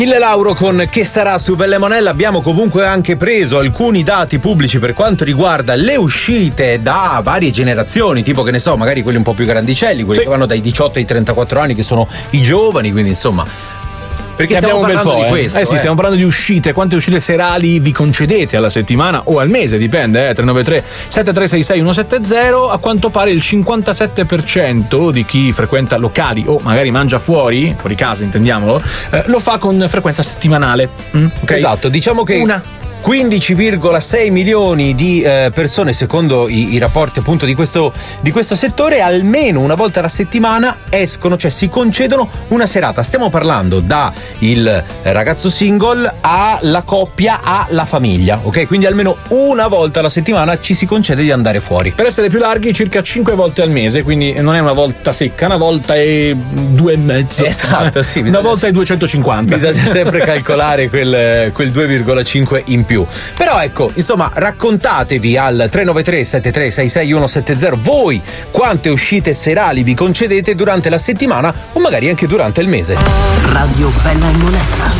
Il Lauro con Che sarà su Pelle Monella. Abbiamo comunque anche preso alcuni dati pubblici per quanto riguarda le uscite da varie generazioni, tipo che ne so, magari quelli un po' più grandicelli, quelli che vanno dai 18 ai 34 anni, che sono i giovani, quindi insomma. Perché stiamo parlando di questo. Sì, stiamo parlando di uscite. Quante uscite serali vi concedete alla settimana o al mese? Dipende, 393 7366 170. A quanto pare il 57% di chi frequenta locali o magari mangia fuori casa, intendiamolo, lo fa con frequenza settimanale. Okay? Esatto, diciamo che 15,6 milioni di persone, secondo i rapporti appunto di questo settore, almeno una volta alla settimana escono, cioè si concedono una serata. Stiamo parlando da il ragazzo single alla coppia alla famiglia, ok? Quindi almeno una volta alla settimana ci si concede di andare fuori. Per essere più larghi, circa 5 volte al mese, quindi non è una volta secca, una volta e 2,5. Esatto, sì. Una volta e 250. Bisogna sempre calcolare quel 2,5 in più. Però ecco, insomma, raccontatevi al 393 7366 170 voi quante uscite serali vi concedete durante la settimana o magari anche durante il mese. Radio Bella e Monella.